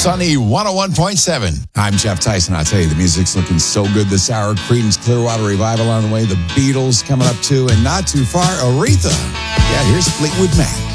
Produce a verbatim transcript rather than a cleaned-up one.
Sunny one oh one point seven. I'm Jeff Tyson. I'll tell you, the music's looking so good this hour. Creedence Clearwater Revival on the way. The Beatles coming up too. And not too far, Aretha. Yeah, here's Fleetwood Mac.